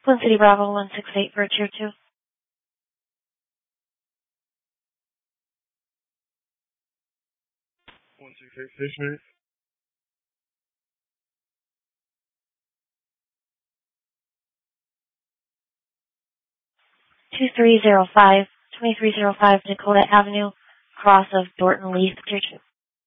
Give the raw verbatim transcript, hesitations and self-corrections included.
Twin City Bravo one six eight for tier two. one six eight stationary. two three zero five, twenty-three oh five Dakota Avenue, cross of Dorton Leaf, tier two.